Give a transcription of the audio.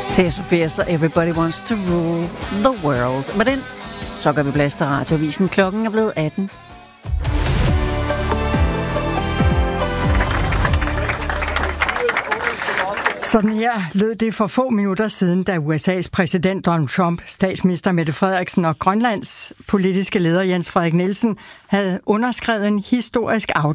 Tears for Fears og Everybody Wants to Rule the World. Med den, så gør vi plads til Radioavisen. Klokken er blevet 18. Sådan her lød det for få minutter siden, da USA's præsident Donald Trump, statsminister Mette Frederiksen og Grønlands politiske leder Jens Frederik Nielsen havde underskrevet en historisk aftale